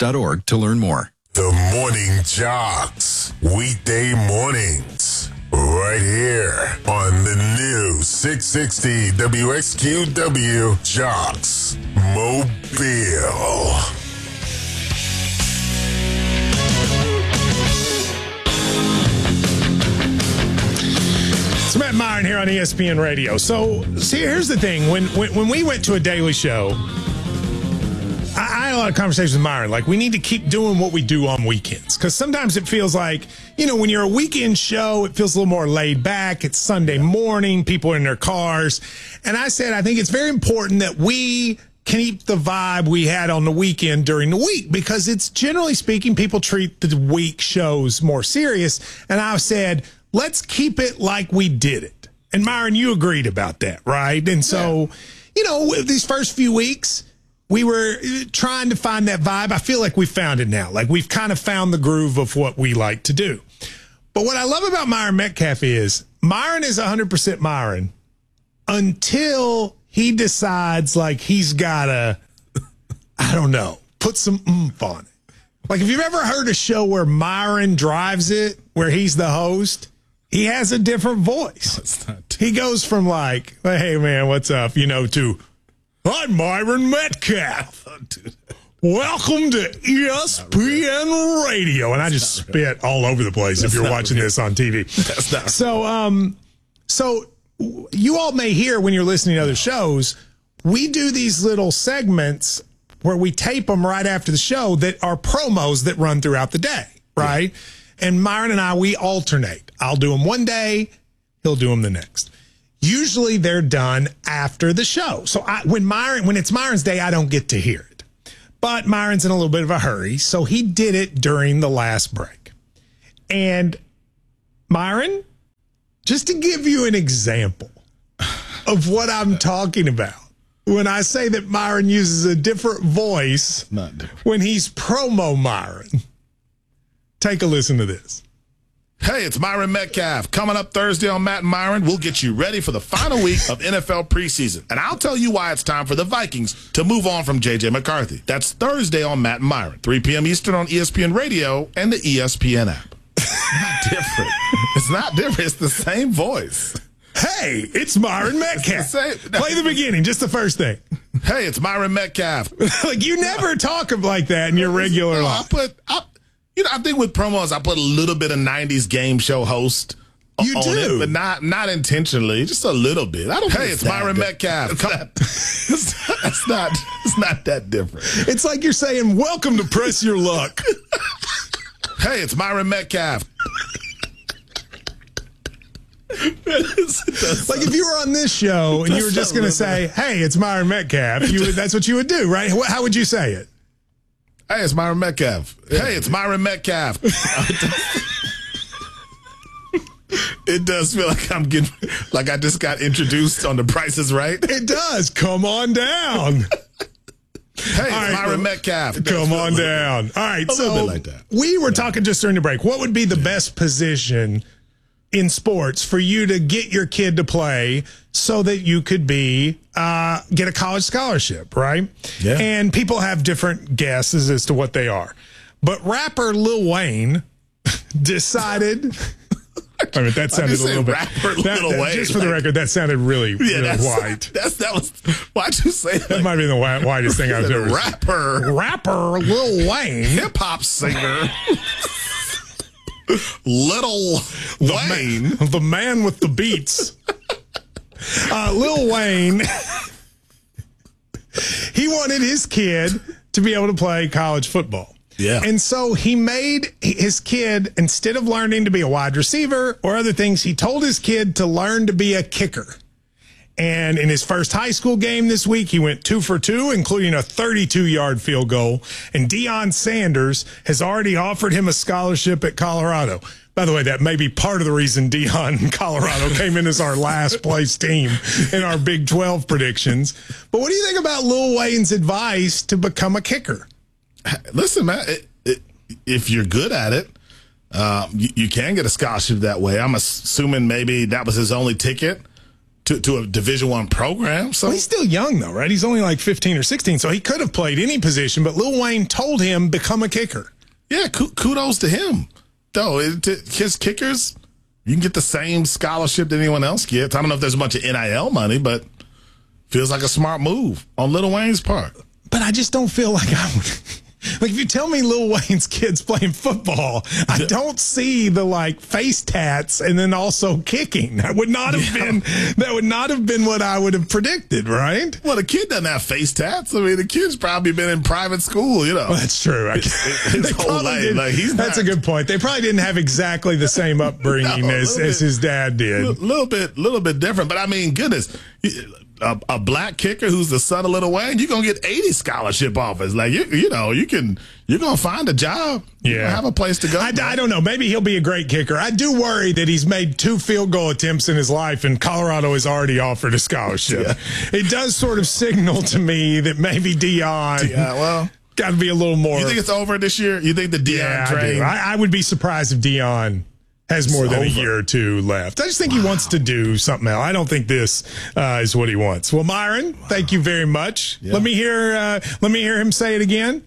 jocks.org to learn more. The Morning Jocks, weekday mornings, right here on the new 660 WXQW Jocks Mobile. It's Matt Myron here on ESPN Radio. So, see, here's the thing. When we went to a daily show, I had a lot of conversations with Myron. Like, we need to keep doing what we do on weekends. Because sometimes it feels like, you know, when you're a weekend show, it feels a little more laid back. It's Sunday morning. People are in their cars. And I said, I think it's very important that we keep the vibe we had on the weekend during the week. Because it's, generally speaking, people treat the week shows more serious. And I said, let's keep it like we did it. And Myron, you agreed about that, right? And so, you know, these first few weeks, we were trying to find that vibe. I feel like we found it now. Like, we've kind of found the groove of what we like to do. But what I love about Myron Metcalf is Myron is 100% Myron until he decides, like, he's got to, I don't know, put some oomph on it. Like, if you've ever heard a show where Myron drives it, where he's the host, he has a different voice. He goes from like, hey, man, what's up, you know, to, I'm Myron Metcalf. Welcome to ESPN Radio. And I just spit all over the place if you're watching this on TV. So you all may hear when you're listening to other shows, we do these little segments where we tape them right after the show that are promos that run throughout the day, right? Yeah. And Myron and I, we alternate. I'll do them one day, he'll do them the next. Usually they're done after the show. So when it's Myron's day, I don't get to hear it. But Myron's in a little bit of a hurry, so he did it during the last break. And Myron, just to give you an example of what I'm talking about, when I say that Myron uses a different voice when he's promo Myron, take a listen to this. Hey, it's Myron Metcalf. Coming up Thursday on Matt and Myron, we'll get you ready for the final week of NFL preseason. And I'll tell you why it's time for the Vikings to move on from J.J. McCarthy. That's Thursday on Matt and Myron, 3 p.m. Eastern on ESPN Radio and the ESPN app. It's not different. It's not different. It's the same voice. Hey, it's Myron Metcalf. Play the beginning, just the first thing. Hey, it's Myron Metcalf. Like, you never talk like that in your regular life. I think with promos, I put a little bit of 90s game show host on it, but not intentionally, just a little bit. Hey, it's Myron Metcalf. It's not that different. It's like you're saying, welcome to Press Your Luck. Hey, it's Myron Metcalf. Like, if you were on this show and you were just going to say, hey, it's Myron Metcalf, that's what you would do, right? How would you say it? Hey, it's Myron Metcalf. Hey, it's Myron Metcalf. It does feel like I'm getting, like I just got introduced on The Price is Right. It does. Come on down. Hey, it's Myron Metcalf. Come on down. All right. A little bit like that. We were talking just during the break. What would be the best position in sports for you to get your kid to play so that you could get a college scholarship, right? Yeah. And people have different guesses as to what they are. But rapper Lil Wayne decided... I mean, that sounded a little bit... Lil Wayne. Just for the record, that sounded really white. Why'd you say that? That might be the whitest thing I've ever seen. Rapper Lil Wayne. Hip-hop singer. Little Wayne. The man with the beats. Lil Wayne, he wanted his kid to be able to play college football. Yeah. And so he made his kid, instead of learning to be a wide receiver or other things, he told his kid to learn to be a kicker. And in his first high school game this week, he went 2 for 2, including a 32-yard field goal. And Deion Sanders has already offered him a scholarship at Colorado. By the way, that may be part of the reason Deion Colorado came in as our last place team in our Big 12 predictions. But what do you think about Lil Wayne's advice to become a kicker? Listen, man, if you're good at it, you can get a scholarship that way. I'm assuming maybe that was his only ticket to a Division I program. So Well, he's still young, though, right? He's only like 15 or 16, so he could have played any position, but Lil Wayne told him, become a kicker. yeah, kudos to him. Though his kickers, you can get the same scholarship that anyone else gets. I don't know if there's a bunch of NIL money, but feels like a smart move on Lil Wayne's part. But I just don't feel like I would. Like, if you tell me Lil Wayne's kid's playing football, I don't see the, like, face tats and then also kicking. That would not have been what I would have predicted, right? Well, the kid doesn't have face tats. I mean, the kid's probably been in private school, you know. Well, that's true. His whole life. Like, that's a good point. They probably didn't have exactly the same upbringing as his dad did. A little bit different. But, I mean, goodness, a black kicker who's the son of Lil Wayne, you're going to get 80 scholarship offers. Like, you're going to find a job. Yeah. You're gonna have a place to go. I don't know. Maybe he'll be a great kicker. I do worry that he's made 2 field goal attempts in his life, and Colorado has already offered a scholarship. Yeah. It does sort of signal to me that maybe Deion got to be a little more. You think it's over this year? You think the Deion train? I would be surprised if Deion has more than a year or 2 left. I just think he wants to do something else. I don't think this is what he wants. Well, Myron, thank you very much. Yeah. Let me hear him say it again.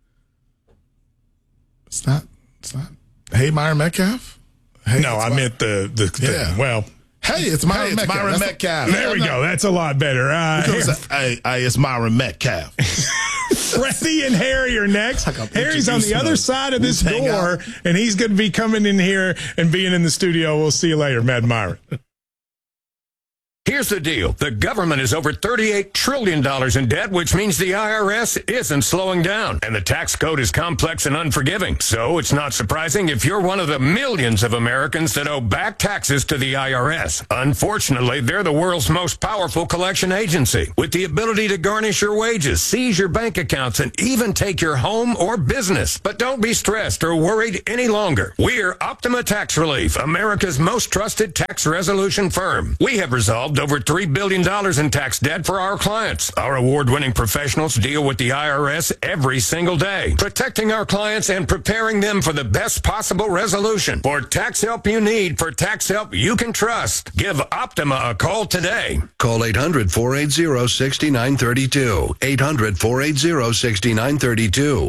It's not. Hey, Myron Metcalf. Hey, no, I meant the thing. Well, hey, it's Myron Metcalf. There we go. That's a lot better. It's Myron Metcalf. Freddie and Harry are next. Harry's on the other side of this door, and he's going to be coming in here and being in the studio. We'll see you later, Mad Myron. Here's the deal. The government is over $38 trillion in debt, which means the IRS isn't slowing down. And the tax code is complex and unforgiving. So it's not surprising if you're one of the millions of Americans that owe back taxes to the IRS. Unfortunately, they're the world's most powerful collection agency, with the ability to garnish your wages, seize your bank accounts, and even take your home or business. But don't be stressed or worried any longer. We're Optima Tax Relief, America's most trusted tax resolution firm. We have resolved over $3 billion in tax debt for our clients. Our award-winning professionals deal with the IRS every single day, protecting our clients and preparing them for the best possible resolution. For tax help you need, for tax help you can trust, give Optima a call today. Call 800-480-6932. 800-480-6932.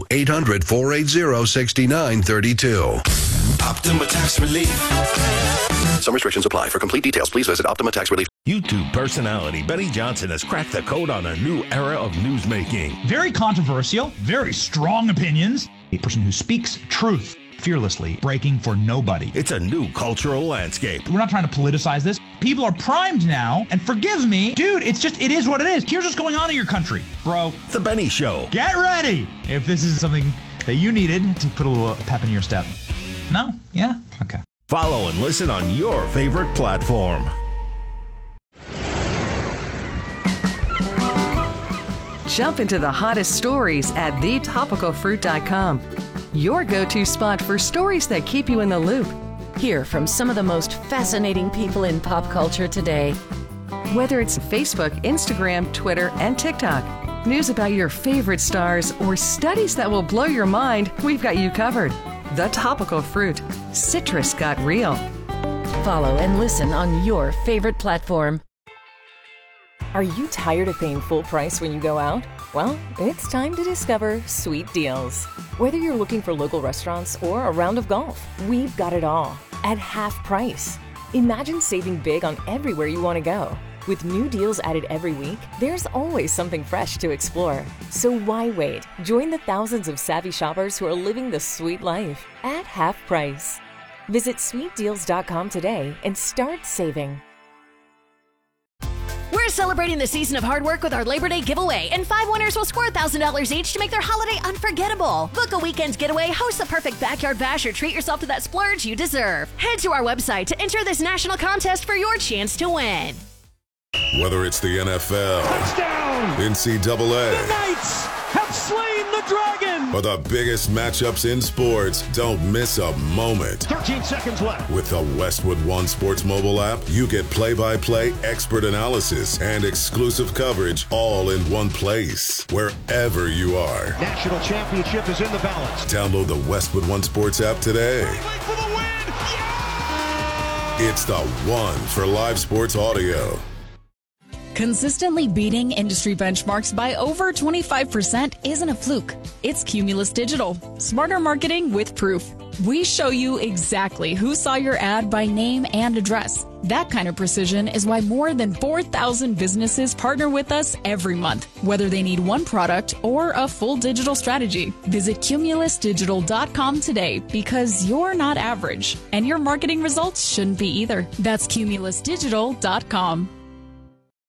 800-480-6932. Optima Tax Relief. Some restrictions apply. For complete details, please visit Optima Tax Relief. YouTube personality Benny Johnson has cracked the code on a new era of newsmaking. Very controversial, very strong opinions. A person who speaks truth fearlessly, breaking for nobody. It's a new cultural landscape. We're not trying to politicize this. People are primed now, and forgive me, dude, it is what it is. Here's what's going on in your country, bro. The Benny Show. Get ready if this is something that you needed to put a little pep in your step. No? Yeah? Okay. Follow and listen on your favorite platform. Jump into the hottest stories at thetopicalfruit.com. Your go-to spot for stories that keep you in the loop. Hear from some of the most fascinating people in pop culture today. Whether it's Facebook, Instagram, Twitter, and TikTok, news about your favorite stars, or studies that will blow your mind, we've got you covered. The Topical Fruit. Citrus got real. Follow and listen on your favorite platform. Are you tired of paying full price when you go out? Well, it's time to discover Sweet Deals. Whether you're looking for local restaurants or a round of golf, we've got it all at half price. Imagine saving big on everywhere you want to go. With new deals added every week, there's always something fresh to explore. So why wait? Join the thousands of savvy shoppers who are living the sweet life at half price. Visit sweetdeals.com today and start saving. We're celebrating the season of hard work with our Labor Day giveaway, and 5 winners will score $1,000 each to make their holiday unforgettable. Book a weekend's getaway, host the perfect backyard bash, or treat yourself to that splurge you deserve. Head to our website to enter this national contest for your chance to win. Whether it's the NFL, touchdown, NCAA, the Knights have slain the dragon, or the biggest matchups in sports, don't miss a moment. 13 seconds left. With the Westwood One Sports mobile app, you get play-by-play expert analysis and exclusive coverage all in one place, wherever you are. National championship is in the balance. Download the Westwood One Sports app today. For the win. Yeah! It's the one for live sports audio. Consistently beating industry benchmarks by over 25% isn't a fluke. It's Cumulus Digital. Smarter marketing with proof. We show you exactly who saw your ad by name and address. That kind of precision is why more than 4,000 businesses partner with us every month, whether they need one product or a full digital strategy. Visit cumulusdigital.com today because you're not average, and your marketing results shouldn't be either. That's cumulusdigital.com.